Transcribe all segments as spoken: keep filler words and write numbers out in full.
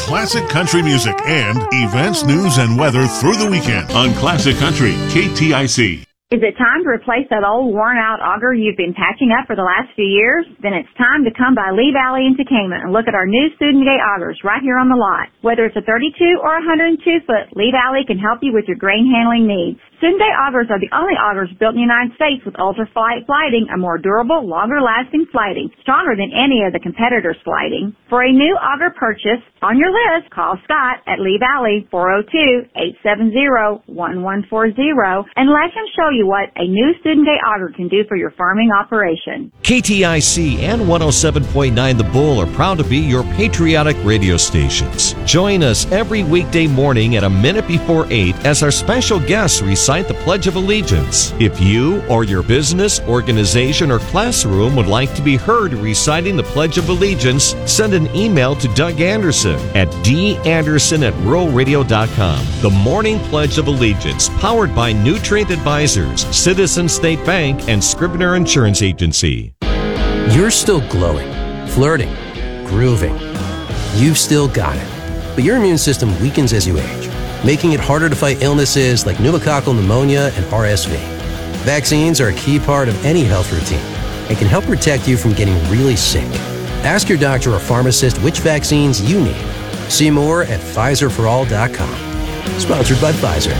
classic country music and events, news, and weather through the weekend on Classic Country K T I C. Is it time to replace that old worn-out auger you've been patching up for the last few years? Then it's time to come by Lee Valley in Tekamah and look at our new Student Day augers right here on the lot. Whether it's a thirty-two or one hundred two foot, Lee Valley can help you with your grain handling needs. Student Day augers are the only augers built in the United States with ultra-flight flighting, a more durable, longer-lasting flighting, stronger than any of the competitors' flighting. For a new auger purchase on your list, call Scott at Lee Valley, four oh two, eight seven zero, one one four zero, and let him show you what a new Student Day auger can do for your farming operation. K T I C and one oh seven point nine The Bull are proud to be your patriotic radio stations. Join us every weekday morning at a minute before eight as our special guests recite the Pledge of Allegiance. If you or your business, organization, or classroom would like to be heard reciting the Pledge of Allegiance, send an email to Doug Anderson at d anderson at rural radio dot com. The Morning Pledge of Allegiance, powered by Nutrient Advisors, Citizens State Bank, and Scribner Insurance Agency. You're still glowing, flirting, grooving. You've still got it. But your immune system weakens as you age, making it harder to fight illnesses like pneumococcal pneumonia and R S V. Vaccines are a key part of any health routine and can help protect you from getting really sick. Ask your doctor or pharmacist which vaccines you need. See more at Pfizer for all dot com. Sponsored by Pfizer.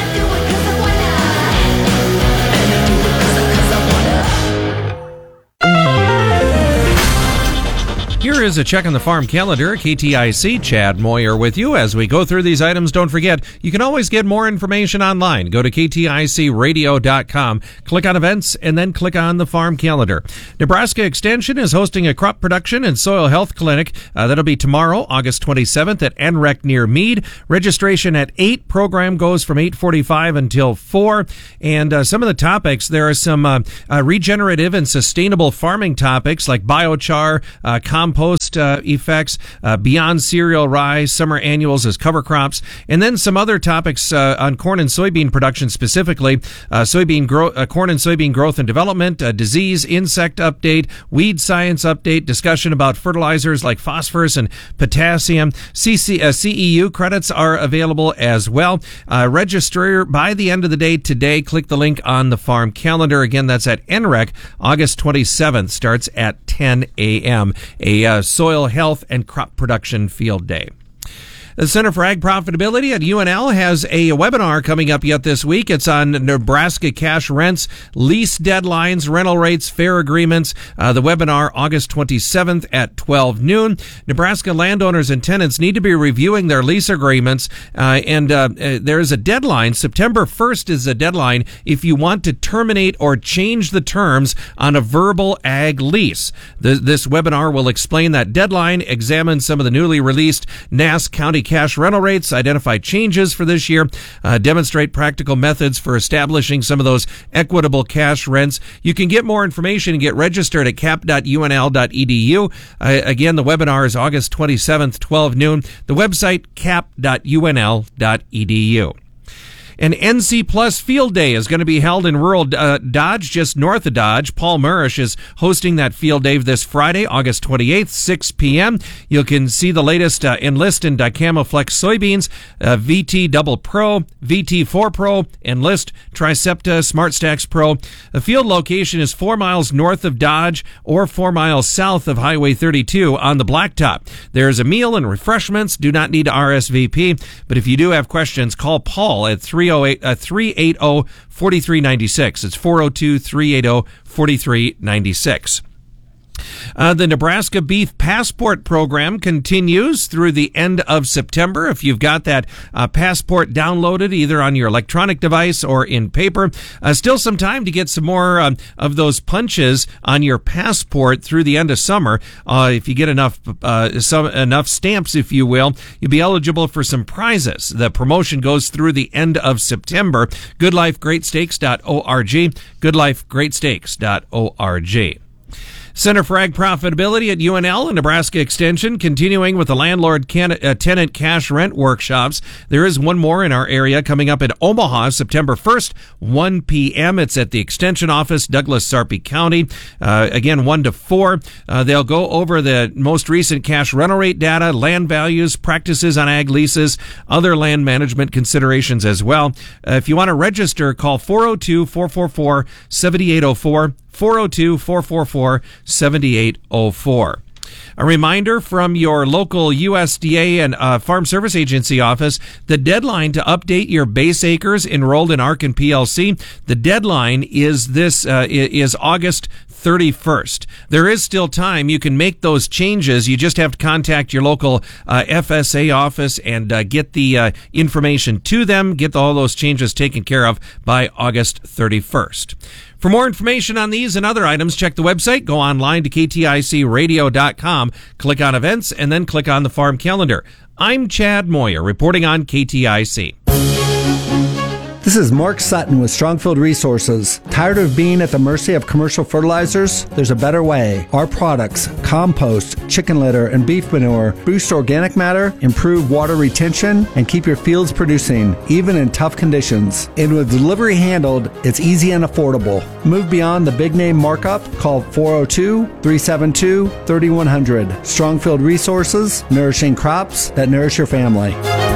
Here is a check on the farm calendar. K T I C, Chad Moyer with you. As we go through these items, don't forget, you can always get more information online. Go to K T I C radio dot com, click on events, and then click on the farm calendar. Nebraska Extension is hosting a crop production and soil health clinic. Uh, that'll be tomorrow, August twenty-seventh at N R E C near Meade. Registration at eight. Program goes from eight forty-five until four. And uh, some of the topics, there are some uh, uh, regenerative and sustainable farming topics like biochar, uh, compost, Post uh, effects, uh, beyond cereal rye, summer annuals as cover crops, and then some other topics uh, on corn and soybean production specifically, uh, soybean grow, uh, corn and soybean growth and development, uh, disease, insect update, weed science update, discussion about fertilizers like phosphorus and potassium. C C, uh, C E U credits are available as well. Uh, register by the end of the day today. Click the link on the farm calendar. Again, that's at N R E C, August twenty-seventh, starts at ten a.m. A uh, soil health and crop production field day. The Center for Ag Profitability at U N L has a webinar coming up yet this week. It's on Nebraska cash rents, lease deadlines, rental rates, fair agreements. Uh, the webinar August twenty-seventh at twelve noon. Nebraska landowners and tenants need to be reviewing their lease agreements, uh, and uh, uh, there is a deadline. September first is a deadline if you want to terminate or change the terms on a verbal ag lease. The, this webinar will explain that deadline, examine some of the newly released N A S County cash rental rates, identify changes for this year, uh, demonstrate practical methods for establishing some of those equitable cash rents. You can get more information and get registered at cap dot U N L dot E D U. Uh, again, the webinar is August twenty-seventh, twelve noon. The website, cap dot U N L dot E D U. An N C Plus Field Day is going to be held in rural uh, Dodge, just north of Dodge. Paul Murish is hosting that field day this Friday, August twenty-eighth, six p.m. You can see the latest uh, Enlist and Dicamba Flex soybeans, uh, V T Double Pro, V T four Pro, Enlist, Tricepta, SmartStax Pro. The field location is four miles north of Dodge or four miles south of Highway thirty-two on the Blacktop. There's a meal and refreshments. Do not need to R S V P, but if you do have questions, call Paul at three oh eight, three eight zero, four three nine six. It's four oh two, three eight zero, four three nine six. Uh, the Nebraska Beef Passport Program continues through the end of September. If you've got that uh, passport downloaded either on your electronic device or in paper, uh, still some time to get some more um, of those punches on your passport through the end of summer. Uh, if you get enough uh, some enough stamps, if you will, you'll be eligible for some prizes. The promotion goes through the end of September. good life great stakes dot org, good life great stakes dot org. Center for Ag Profitability at U N L and Nebraska Extension continuing with the landlord-tenant cash rent workshops. There is one more in our area coming up in Omaha, September first, one p.m. It's at the Extension office, Douglas, Sarpy County. Uh, again, one to four. Uh, they'll go over the most recent cash rental rate data, land values, practices on ag leases, other land management considerations as well. Uh, if you want to register, call four oh two, four four four, seven eight oh four. four oh two, four four four, seven eight oh four. A reminder from your local U S D A and uh, Farm Service Agency office, the deadline to update your base acres enrolled in A R C and P L C, the deadline is this uh, is August thirty-first. There is still time. You can make those changes. You just have to contact your local uh, F S A office and uh, get the uh, information to them, get all those changes taken care of by August thirty-first. For more information on these and other items, check the website, go online to K T I C radio dot com, click on events, and then click on the farm calendar. I'm Chad Moyer, reporting on K T I C. This is Mark Sutton with Strongfield Resources. Tired of being at the mercy of commercial fertilizers? There's a better way. Our products, compost, chicken litter, and beef manure, boost organic matter, improve water retention, and keep your fields producing, even in tough conditions. And with delivery handled, it's easy and affordable. Move beyond the big name markup. Call four oh two, three seven two, three one zero zero. Strongfield Resources, nourishing crops that nourish your family.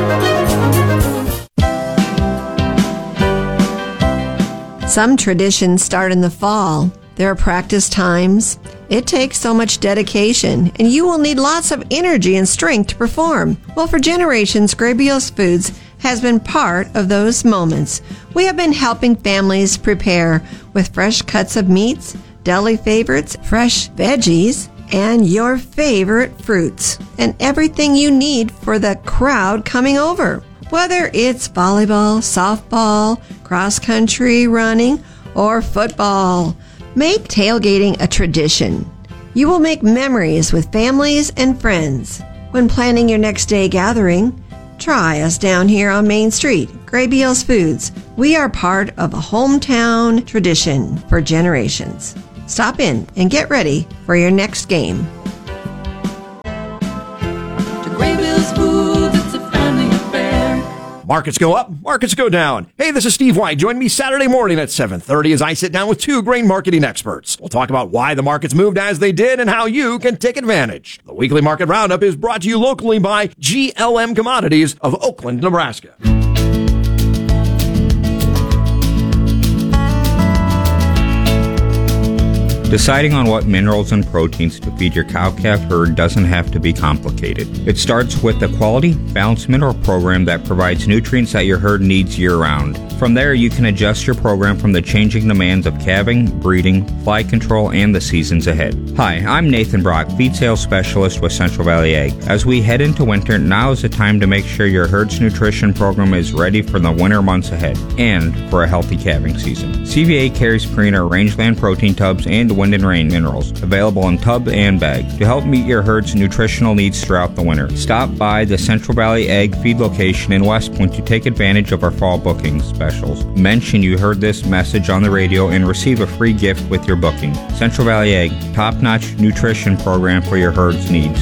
Some traditions start in the fall. There are practice times. It takes so much dedication, and you will need lots of energy and strength to perform. Well, for generations, Grabios Foods has been part of those moments. We have been helping families prepare with fresh cuts of meats, deli favorites, fresh veggies, and your favorite fruits, and everything you need for the crowd coming over. Whether it's volleyball, softball, cross-country running, or football, make tailgating a tradition. You will make memories with families and friends. When planning your next day gathering, try us down here on Main Street, Grabios Foods. We are part of a hometown tradition for generations. Stop in and get ready for your next game. Markets go up, markets go down. Hey, this is Steve White. Join me Saturday morning at seven thirty as I sit down with two grain marketing experts. We'll talk about why the markets moved as they did and how you can take advantage. The weekly market roundup is brought to you locally by G L M Commodities of Oakland, Nebraska. Deciding on what minerals and proteins to feed your cow-calf herd doesn't have to be complicated. It starts with a quality, balanced mineral program that provides nutrients that your herd needs year-round. From there, you can adjust your program from the changing demands of calving, breeding, fly control, and the seasons ahead. Hi, I'm Nathan Brock, feed sales specialist with Central Valley Ag. As we head into winter, now is the time to make sure your herd's nutrition program is ready for the winter months ahead and for a healthy calving season. C V A carries Purina Rangeland protein tubs and Wind and Rain minerals, available in tub and bag, to help meet your herd's nutritional needs throughout the winter. Stop by the Central Valley Ag Feed location in West Point to take advantage of our fall booking specials. Mention you heard this message on the radio and receive a free gift with your booking. Central Valley Ag, top-notch nutrition program for your herd's needs.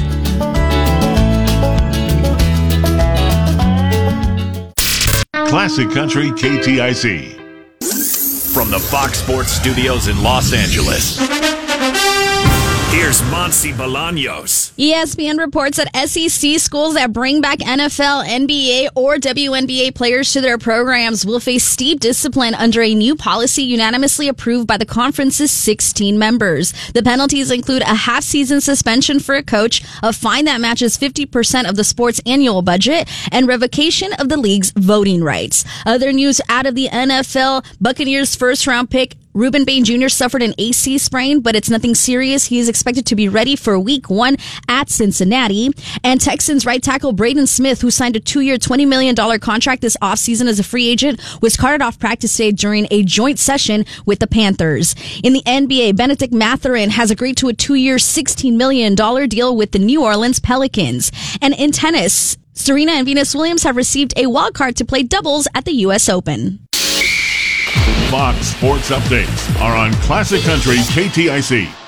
Classic Country K T I C. From the Fox Sports Studios in Los Angeles, here's Monse Bolaños. E S P N reports that S E C schools that bring back N F L, N B A, or W N B A players to their programs will face steep discipline under a new policy unanimously approved by the conference's sixteen members. The penalties include a half-season suspension for a coach, a fine that matches fifty percent of the sport's annual budget, and revocation of the league's voting rights. Other news out of the N F L, Buccaneers first-round pick Ruben Bain Junior suffered an A C sprain, but it's nothing serious. He is expected to be ready for week one at Cincinnati. And Texans right tackle Braden Smith, who signed a two-year, twenty million dollars contract this offseason as a free agent, was carted off practice day during a joint session with the Panthers. In the N B A, Benedict Mathurin has agreed to a two-year, sixteen million dollars deal with the New Orleans Pelicans. And in tennis, Serena and Venus Williams have received a wild card to play doubles at the U S Open. Fox Sports Updates are on Classic Country K T I C.